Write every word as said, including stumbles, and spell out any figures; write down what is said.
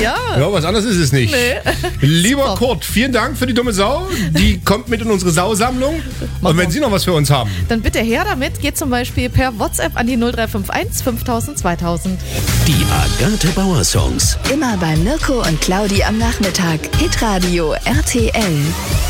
Ja. Ja, was anderes ist es nicht. Nee. Lieber Super. Kurt, vielen Dank für die dumme Sau. Die kommt mit in unsere Sausammlung. Und wenn wir. Sie noch was für uns haben. Dann bitte her damit. Geht zum Beispiel per WhatsApp an die null drei fünf eins fünftausend zweitausend. Die Agathe Bauer Songs. Immer bei Mirko und Claudi am Nachmittag. Hitradio R T L.